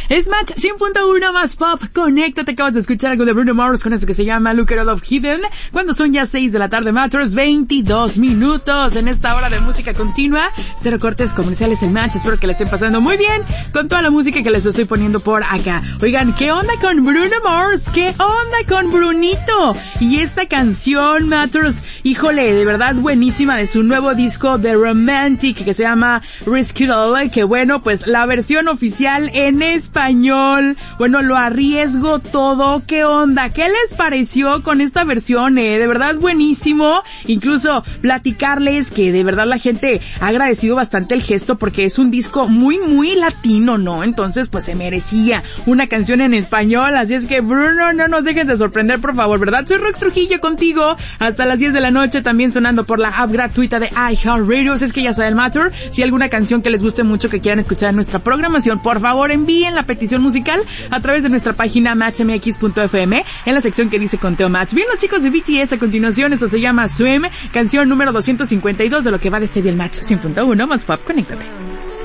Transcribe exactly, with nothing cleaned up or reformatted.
Es Match cien punto uno más pop. Conéctate, acabas de escuchar algo de Bruno Mars con eso que se llama Look It All of Heaven. Cuando son ya seis de la tarde, Matters, veintidós minutos en esta hora de música continua. Cero cortes comerciales en Match. Espero que la estén pasando muy bien con toda la música que les estoy poniendo por acá. Oigan, ¿qué onda con Bruno Mars? ¿Qué onda con Brunito? Y esta canción, Matters, híjole, de verdad buenísima, de su nuevo disco The Romantic, que se llama Risk It All, que bueno, pues la versión oficial en español, bueno, lo arriesgo todo. ¿Qué onda? ¿Qué les pareció con esta versión? Eh, de verdad buenísimo. Incluso platicarles que de verdad la gente ha agradecido bastante el gesto porque es un disco muy, muy latino, ¿no? Entonces, pues se merecía una canción en español. Así es que, Bruno, no nos dejes de sorprender, por favor, ¿verdad? Soy Rox Trujillo contigo hasta las diez de la noche, también sonando por la app gratuita de iHeartRadio. Es que ya sabe el Matter. Si hay alguna canción que les guste mucho que quieran escuchar en nuestra programación, por favor envíen la petición musical a través de nuestra página match m x punto f m en la sección que dice Conteo Match. Bien, los chicos de B T S a continuación, eso se llama Swim, canción número doscientos cincuenta y dos de lo que va de este día el Match cien punto uno más pop. Conéctate.